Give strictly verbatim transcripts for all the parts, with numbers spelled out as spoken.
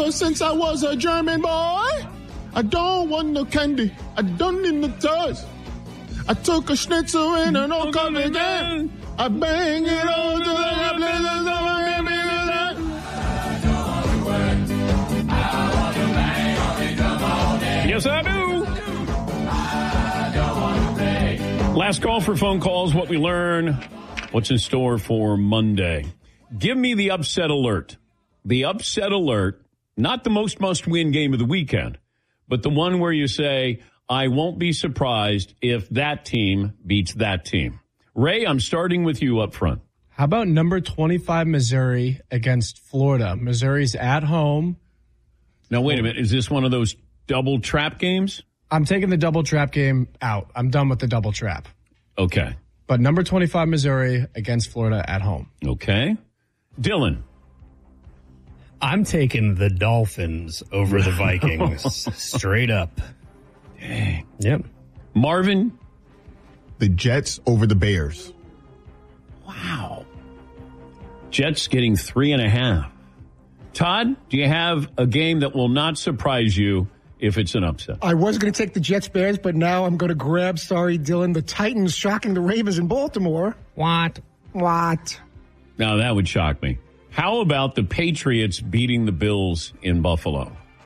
Ever since I was a German boy, I don't want no candy. I don't need no toys. I took a schnitzel and an old come again. I bang it all to the places of my Yes, I do. Last call for phone calls. What we learn. What's in store for Monday? Give me the upset alert. The upset alert, not the most must-win game of the weekend, but the one where you say, I won't be surprised if that team beats that team. Ray, I'm starting with you up front. How about number twenty-five Missouri against Florida? Missouri's at home. Now, wait a minute. Is this one of those double trap games? I'm taking the double trap game out. I'm done with the double trap. Okay. But number twenty-five Missouri against Florida at home. Okay. Dylan. I'm taking the Dolphins over the Vikings. Straight up. Dang. Yep. Marvin. The Jets over the Bears. Wow. Jets getting three and a half. Todd, do you have a game that will not surprise you if it's an upset? I was going to take the Jets Bears, but now I'm going to grab, sorry, Dylan, the Titans shocking the Ravens in Baltimore. What? What? Now, that would shock me. How about the Patriots beating the Bills in Buffalo?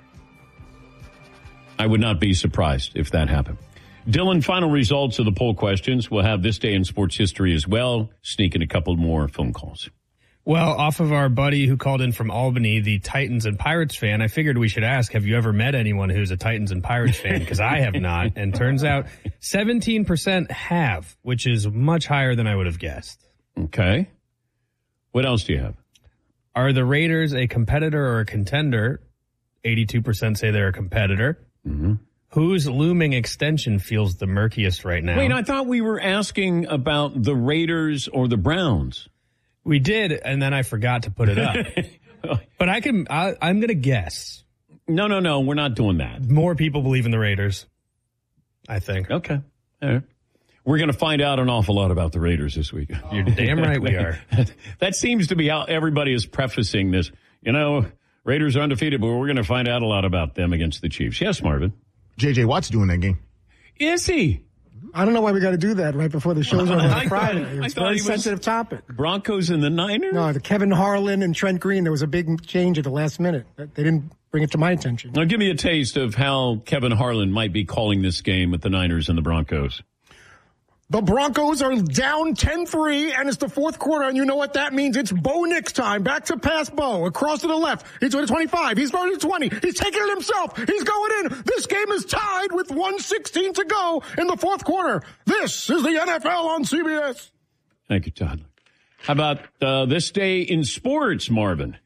I would not be surprised if that happened. Dylan, final results of the poll questions. We'll have this day in sports history as well. Sneak in a couple more phone calls. Well, off of our buddy who called in from Albany, the Titans and Pirates fan, I figured we should ask, have you ever met anyone who's a Titans and Pirates fan? Because I have not. And turns out seventeen percent have, which is much higher than I would have guessed. Okay. What else do you have? Are the Raiders a competitor or a contender? eighty-two percent say they're a competitor. Mm-hmm. Whose looming extension feels the murkiest right now? Wait, I thought we were asking about the Raiders or the Browns. We did, and then I forgot to put it up. But I can, I, I'm going to guess. No, no, no, we're not doing that. More people believe in the Raiders, I think. Okay. All right. We're going to find out an awful lot about the Raiders this week. You're damn right we are. That seems to be how everybody is prefacing this. You know, Raiders are undefeated, but we're going to find out a lot about them against the Chiefs. Yes, Marvin. J J Watt's doing that game. Is he? I don't know why we got to do that right before the show's over on Friday. I It's a thought very he was sensitive topic. Broncos and the Niners? No, the Kevin Harlan and Trent Green, there was a big change at the last minute. They didn't bring it to my attention. Now, give me a taste of how Kevin Harlan might be calling this game with the Niners and the Broncos. The Broncos are down ten three, and it's the fourth quarter, and you know what that means. It's Bo Nix time. Back to pass Bo. Across to the left. He's going to twenty-five. He's going to twenty. He's taking it himself. He's going in. This game is tied with one sixteen to go in the fourth quarter. This is the N F L on C B S. Thank you, Todd. How about uh, this day in sports, Marvin?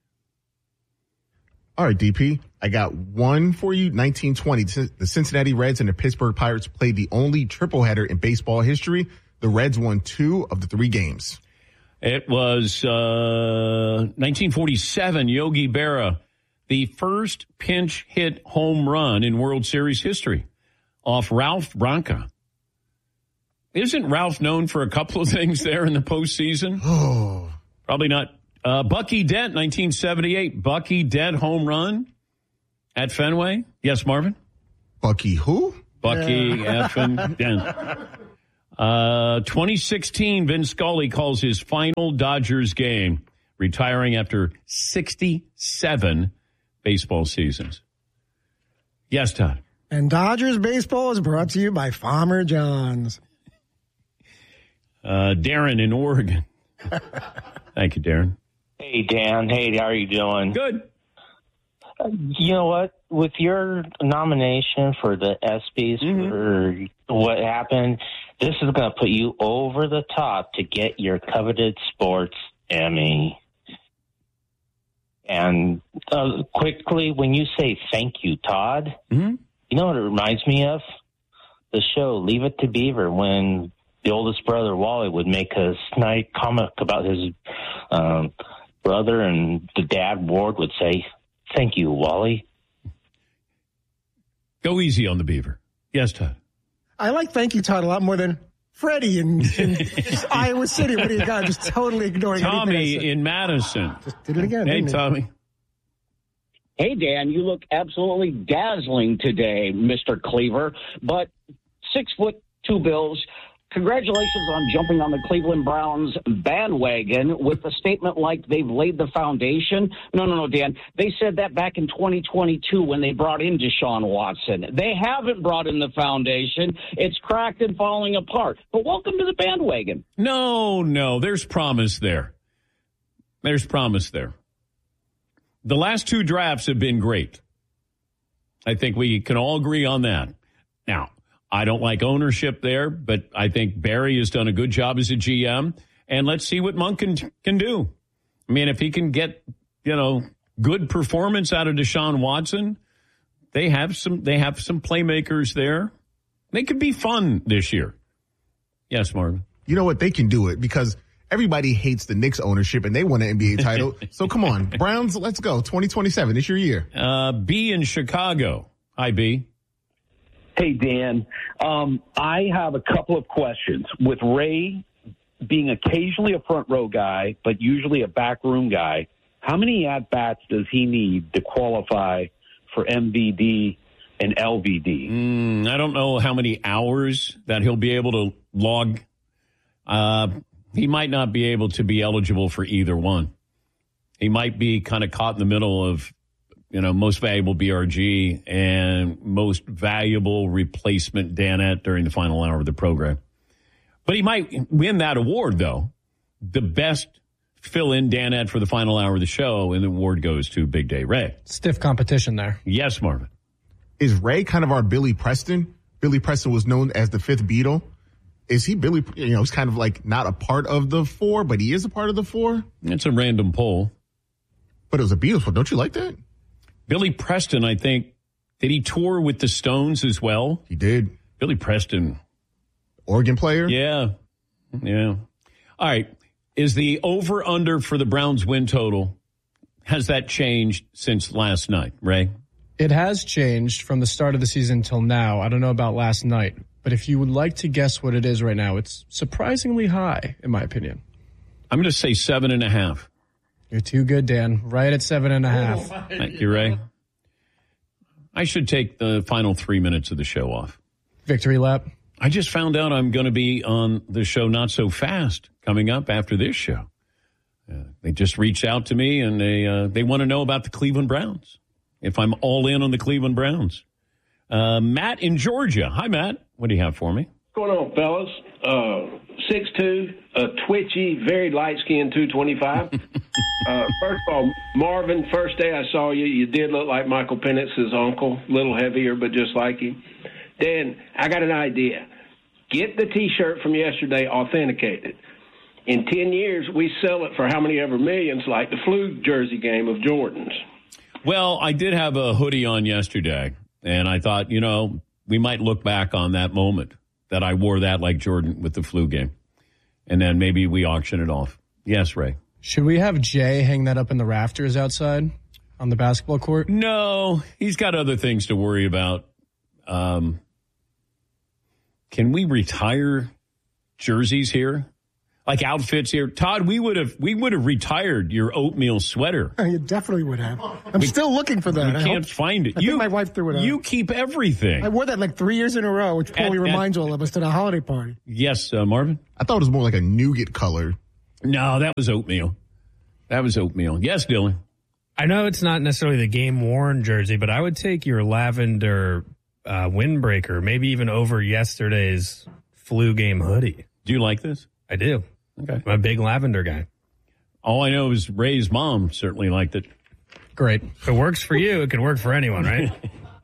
All right, D P. I got one for you. nineteen twenty, the Cincinnati Reds and the Pittsburgh Pirates played the only triple header in baseball history. The Reds won two of the three games. It was uh, nineteen forty-seven, Yogi Berra, the first pinch hit home run in World Series history off Ralph Branca. Isn't Ralph known for a couple of things there in the postseason? Oh. Probably not. Uh, Bucky Dent, nineteen seventy-eight. Bucky Dent home run at Fenway. Yes, Marvin? Bucky who? Bucky yeah. effing Dent. Uh, twenty sixteen, Vin Scully calls his final Dodgers game, retiring after sixty-seven baseball seasons. Yes, Todd. And Dodgers baseball is brought to you by Farmer John's. Uh, Darren in Oregon. Thank you, Darren. Hey, Dan. Hey, how are you doing? Good. Uh, you know what? With your nomination for the ESPYs Mm-hmm. for what happened, this is going to put you over the top to get your coveted sports Emmy. And uh, quickly, when you say thank you, Todd, mm-hmm. you know what it reminds me of? The show Leave It to Beaver, when the oldest brother, Wally, would make a snide comic about his um, brother, and the dad, Ward, would say, thank you, Wally. Go easy on the Beaver. Yes, Todd. I like thank you, Todd, a lot more than Freddie in, in Iowa City. What do you got? Just totally ignoring Tommy anything I said. in Madison. Just did it again. Hey, didn't Tommy. Hey, Dan, you look absolutely dazzling today, Mister Cleaver. But six foot two Bills, congratulations on jumping on the Cleveland Browns bandwagon with a statement like they've laid the foundation. No, no, no, Dan. They said that back in twenty twenty-two when they brought in Deshaun Watson. They haven't brought in the foundation. It's cracked and falling apart. But welcome to the bandwagon. No, no, there's promise there. There's promise there. The last two drafts have been great. I think we can all agree on that. Now, I don't like ownership there, but I think Barry has done a good job as a G M. And let's see what Monk can, can do. I mean, if he can get, you know, good performance out of Deshaun Watson, they have some they have some playmakers there. They could be fun this year. Yes, Marvin. You know what? They can do it because everybody hates the Knicks ownership and they won an N B A title. So come on, Browns, let's go. twenty twenty-seven, it's your year. Uh, B in Chicago. Hi, B. Hey, Dan. Um, I have a couple of questions. With Ray being occasionally a front row guy, but usually a back room guy, how many at-bats does he need to qualify for M V D and L V D? Mm, I don't know how many hours that he'll be able to log. Uh, he might not be able to be eligible for either one. He might be kind of caught in the middle of, you know, most valuable B R G and most valuable replacement Danette during the final hour of the program. But he might win that award, though. The best fill-in Danette for the final hour of the show, and the award goes to Big Day Ray. Stiff competition there. Yes, Marvin. Is Ray kind of our Billy Preston? Billy Preston was known as the fifth Beatle. Is he Billy, you know, he's kind of like not a part of the four, but he is a part of the four? It's a random poll. But it was a Beatles, don't you like that? Billy Preston, I think, did he tour with the Stones as well? He did. Billy Preston. Organ player? Yeah. Yeah. All right. Is the over-under for the Browns win total, has that changed since last night, Ray? It has changed from the start of the season till now. I don't know about last night. But if you would like to guess what it is right now, it's surprisingly high, in my opinion. I'm going to say seven and a half. You're too good, Dan. Right at seven and a half. Oh, thank you, Ray. I should take the final three minutes of the show off. Victory lap. I just found out I'm going to be on the show Not So Fast coming up after this show. Uh, they just reached out to me, and they uh, they want to know about the Cleveland Browns, if I'm all in on the Cleveland Browns. Uh, Matt in Georgia. Hi, Matt. What do you have for me? What's going on, fellas? Uh, six two, uh, twitchy, very light-skinned two twenty-five. uh, first of all, Marvin, first day I saw you, you did look like Michael Penix's uncle, a little heavier, but just like him. Dan, I got an idea. Get the T-shirt from yesterday authenticated. In ten years, we sell it for how many ever millions, like the flu jersey game of Jordan's. Well, I did have a hoodie on yesterday, and I thought, you know, we might look back on that moment that I wore that like Jordan with the flu game. And then maybe we auction it off. Yes, Ray. Should we have Jay hang that up in the rafters outside on the basketball court? No, he's got other things to worry about. Um, can we retire jerseys here? Like outfits here? Todd, we would have we would have retired your oatmeal sweater. You definitely would have. I'm we, still looking for that. We I can't hope, find it. I you, think my wife threw it out. You keep everything. I wore that like three years in a row, which probably at, reminds at, all of us to the holiday party. Yes, uh, Marvin? I thought it was more like a nougat color. No, that was oatmeal. That was oatmeal. Yes, Dylan? I know it's not necessarily the game-worn jersey, but I would take your lavender uh, windbreaker, maybe even over yesterday's flu game hoodie. Do you like this? I do. Okay. I'm a big lavender guy. All I know is Ray's mom certainly liked it. Great. If it works for you, it can work for anyone, right?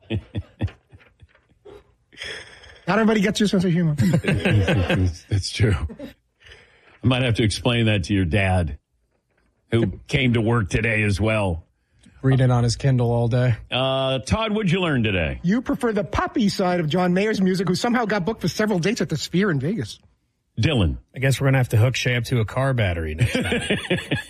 Not everybody gets your sense of humor. That's true. I might have to explain that to your dad, who came to work today as well. Reading on his Kindle all day. Uh, Todd, what'd you learn today? You prefer the poppy side of John Mayer's music, who somehow got booked for several dates at the Sphere in Vegas. Dylan. I guess we're going to have to hook Shay up to a car battery next time.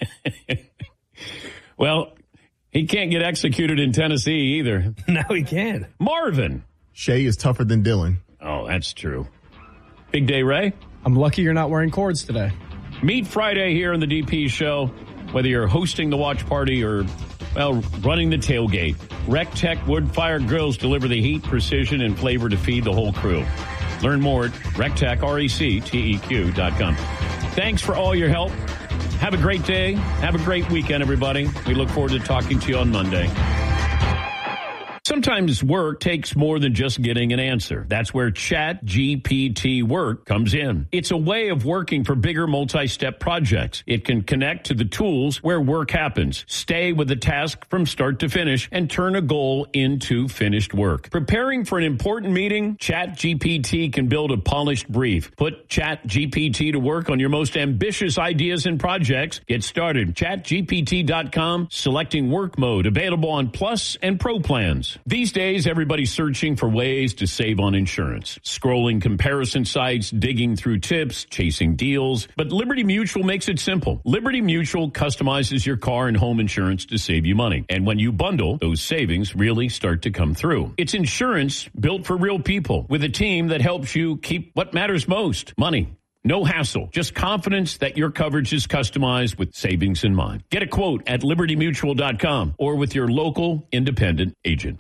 Well, he can't get executed in Tennessee either. No, he can't. Marvin. Shay is tougher than Dylan. Oh, that's true. Big Day Ray. I'm lucky you're not wearing cords today. Meet Friday here on the D P show. Whether you're hosting the watch party or Well, running the tailgate. RecTech wood-fired grills deliver the heat, precision, and flavor to feed the whole crew. Learn more at RecTech, R E C T E Q dot com. Thanks for all your help. Have a great day. Have a great weekend, everybody. We look forward to talking to you on Monday. Sometimes work takes more than just getting an answer. That's where ChatGPT Work comes in. It's a way of working for bigger multi-step projects. It can connect to the tools where work happens, stay with the task from start to finish, and turn a goal into finished work. Preparing for an important meeting? ChatGPT can build a polished brief. Put ChatGPT to work on your most ambitious ideas and projects. Get started. chat G P T dot com, selecting work mode, available on Plus and Pro plans. These days, everybody's searching for ways to save on insurance. Scrolling comparison sites, digging through tips, chasing deals. But Liberty Mutual makes it simple. Liberty Mutual customizes your car and home insurance to save you money. And when you bundle, those savings really start to come through. It's insurance built for real people with a team that helps you keep what matters most, money. No hassle, just confidence that your coverage is customized with savings in mind. Get a quote at liberty mutual dot com or with your local independent agent.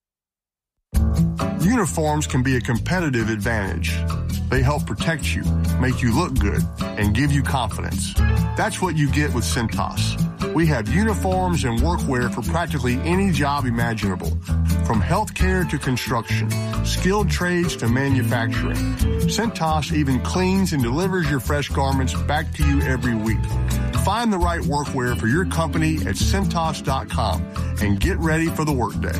Uniforms can be a competitive advantage. They help protect you, make you look good, and give you confidence. That's what you get with Cintas. We have uniforms and workwear for practically any job imaginable, from healthcare to construction, skilled trades to manufacturing. Cintas even cleans and delivers your fresh garments back to you every week. Find the right workwear for your company at Cintas dot com and get ready for the workday.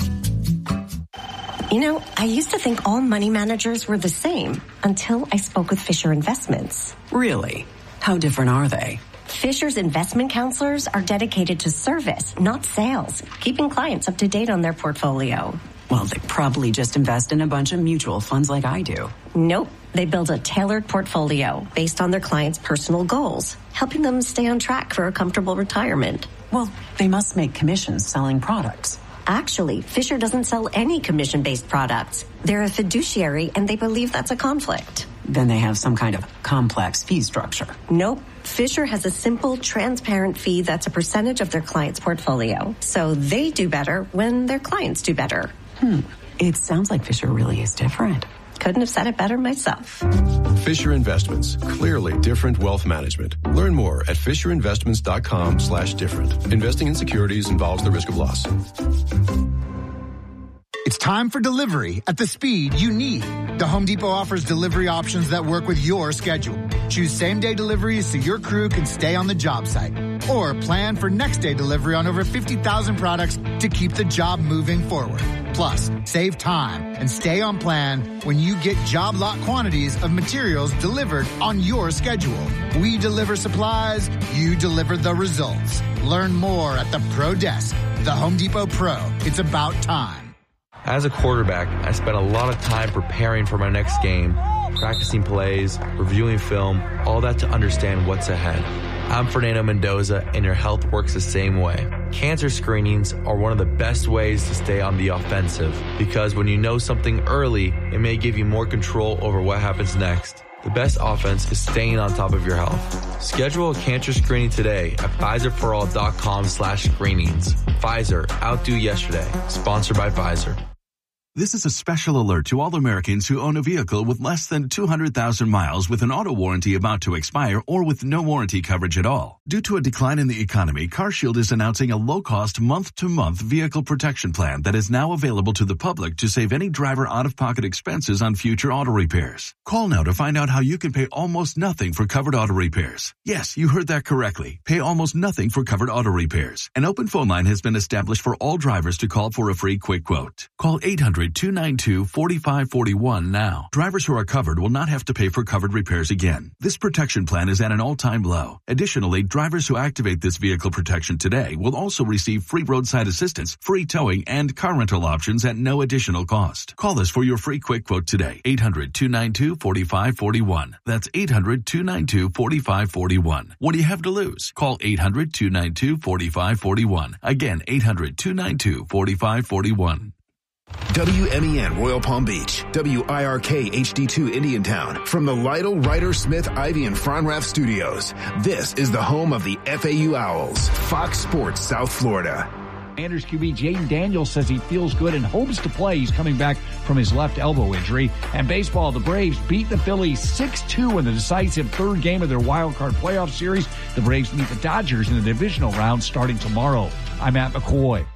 You know, I used to think all money managers were the same until I spoke with Fisher Investments. Really? How different are they? Fisher's investment counselors are dedicated to service, not sales, keeping clients up to date on their portfolio. Well, they probably just invest in a bunch of mutual funds like I do. Nope. They build a tailored portfolio based on their clients' personal goals, helping them stay on track for a comfortable retirement. Well, they must make commissions selling products. Actually, Fisher doesn't sell any commission-based products. They're a fiduciary, and they believe that's a conflict. Then they have some kind of complex fee structure. Nope. Fisher has a simple, transparent fee that's a percentage of their client's portfolio. So they do better when their clients do better. Hmm. It sounds like Fisher really is different. Couldn't have said it better myself. Fisher Investments. Clearly different wealth management. Learn more at fisher investments dot com slash different. Investing in securities involves the risk of loss. It's time for delivery at the speed you need. The Home Depot offers delivery options that work with your schedule. Choose same-day deliveries so your crew can stay on the job site. Or plan for next-day delivery on over fifty thousand products to keep the job moving forward. Plus, save time and stay on plan when you get job lot quantities of materials delivered on your schedule. We deliver supplies, you deliver the results. Learn more at the Pro Desk. The Home Depot Pro. It's about time. As a quarterback, I spent a lot of time preparing for my next game, practicing plays, reviewing film, all that to understand what's ahead. I'm Fernando Mendoza, and your health works the same way. Cancer screenings are one of the best ways to stay on the offensive, because when you know something early, it may give you more control over what happens next. The best offense is staying on top of your health. Schedule a cancer screening today at Pfizer for all dot com slash screenings. Pfizer, outdo yesterday. Sponsored by Pfizer. This is a special alert to all Americans who own a vehicle with less than two hundred thousand miles with an auto warranty about to expire or with no warranty coverage at all. Due to a decline in the economy, CarShield is announcing a low-cost month-to-month vehicle protection plan that is now available to the public to save any driver out-of-pocket expenses on future auto repairs. Call now to find out how you can pay almost nothing for covered auto repairs. Yes, you heard that correctly. Pay almost nothing for covered auto repairs. An open phone line has been established for all drivers to call for a free quick quote. Call eight hundred, two nine two, four five four one now. Drivers who are covered will not have to pay for covered repairs again. This protection plan is at an all-time low. Additionally, drivers who activate this vehicle protection today will also receive free roadside assistance, free towing, and car rental options at no additional cost. Call us for your free quick quote today. eight hundred, two nine two, four five four one. That's eight hundred, two nine two, four five four one. What do you have to lose? Call eight hundred, two nine two, four five four one. Again, eight hundred, two nine two, four five four one. W M E N Royal Palm Beach, W I R K H D two Indiantown. From the Lytle, Ryder, Smith, Ivy, and Fronrath studios, this is the home of the F A U Owls, Fox Sports South Florida. Commanders Q B Jaden Daniels says he feels good and hopes to play. He's coming back from his left elbow injury. And baseball, the Braves beat the Phillies six two in the decisive third game of their wild card playoff series. The Braves meet the Dodgers in the divisional round starting tomorrow. I'm Matt McCoy.